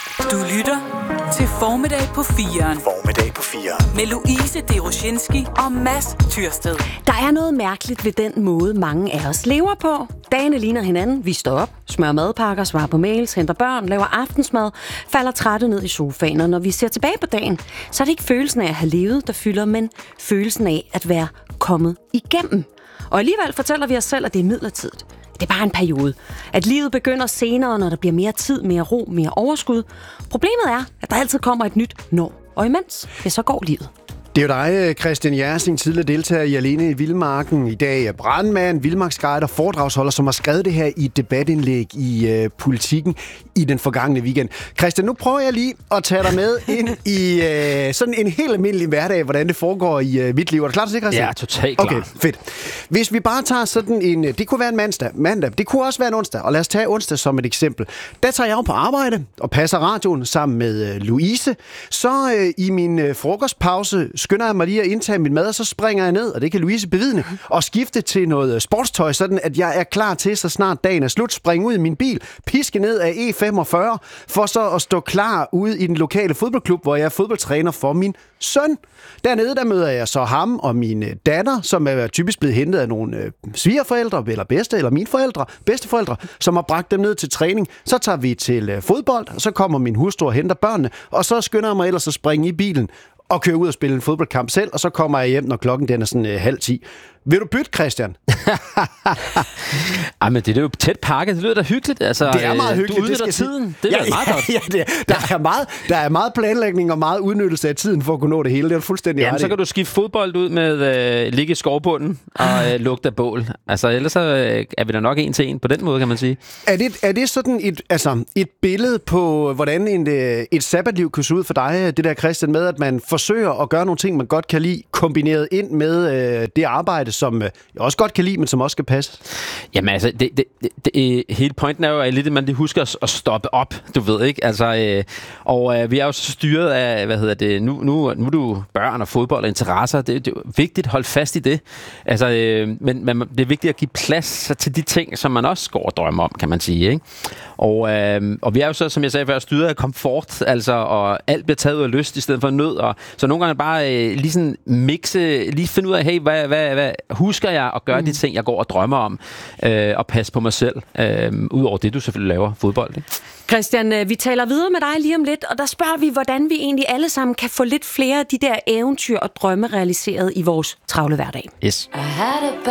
Du lytter til Formiddag på 4'eren. Formiddag på 4'eren. Med Louise Deroshinski og Mads Tyrsted. Der er noget mærkeligt ved den måde, mange af os lever på. Dagene ligner hinanden. Vi står op, smører madpakker, svarer på mails, henter børn, laver aftensmad, falder trætte ned i sofaen. Og når vi ser tilbage på dagen, så er det ikke følelsen af at have levet, der fylder, men følelsen af at være kommet igennem. Og alligevel fortæller vi os selv, at det er midlertidigt. Det er bare en periode. At livet begynder senere, når der bliver mere tid, mere ro, mere overskud. Problemet er, at der altid kommer et nyt når. Og imens, så går livet. Det er jo dig, Christian Jersing, tidligere deltager i Alene i Vildmarken. I dag er brandmand, vildmarksguide og foredragsholder, som har skrevet det her i et debatindlæg i Politikken i den forgangne weekend. Christian, nu prøver jeg lige at tage dig med ind i sådan en helt almindelig hverdag, hvordan det foregår i mit liv. Er du klar til det, Christian? Ja, totalt klar. Okay, fedt. Hvis vi bare tager sådan en... Det kunne være en mandag. Det kunne også være en onsdag. Og lad os tage onsdag som et eksempel. Der tager jeg jo på arbejde og passer radioen sammen med Louise. Så i min frokostpause skynder jeg mig lige at indtage min mad, og så springer jeg ned, og det kan Louise bevidne, og skifte til noget sportstøj, sådan at jeg er klar til, så snart dagen er slut, springe ud i min bil, piske ned af E45, for så at stå klar ude i den lokale fodboldklub, hvor jeg er fodboldtræner for min søn. Dernede, der møder jeg så ham og min datter, som er typisk blevet hentet af nogle svigerforældre, eller mine forældre, bedsteforældre, som har bragt dem ned til træning. Så tager vi til fodbold, og så kommer min hustru og henter børnene, og så skynder jeg mig ellers at springe i bilen og køre ud og spille en fodboldkamp selv, og så kommer jeg hjem, når klokken den er sådan 9:30. Vil du bytte, Christian? Ej, men det er jo tæt pakket. Det lyder da hyggeligt. Altså, det er meget hyggeligt. Du udnytter tiden. Det er meget godt. Ja, der er meget planlægning og meget udnyttelse af tiden for at kunne nå det hele. Det er fuldstændig ret. Jamen, så kan du skifte fodbold ud med ligge i skovbunden og lugte af bål. Altså, ellers så er vi da nok en til en på den måde, kan man sige. Er det sådan et billede på, hvordan et sabbatliv kan se ud for dig, det der, Christian, med, at man forsøger at gøre nogle ting, man godt kan lide, kombineret ind med det arbejde, som jeg også godt kan lide, men som også skal passe? Jamen altså, hele pointen er jo at lidt, man lige husker at stoppe op, du ved, ikke? Altså, vi er jo så styret af, nu er du børn og fodbold og interesser. Det er jo vigtigt at holde fast i det. Altså, men det er vigtigt at give plads til de ting, som man også går og drømmer om, kan man sige, ikke? Og vi er jo så, som jeg sagde før, styret af komfort, altså, og alt bliver taget ud af lyst i stedet for nød. Og så nogle gange bare lige sådan mixe, lige finde ud af, hey, hvad husker jeg at gøre de ting, jeg går og drømmer om, og passe på mig selv, udover det, du selvfølgelig laver, fodbold, ikke? Christian, vi taler videre med dig lige om lidt, og der spørger vi, hvordan vi egentlig alle sammen kan få lidt flere af de der eventyr og drømme realiseret i vores travle hverdag. Yes.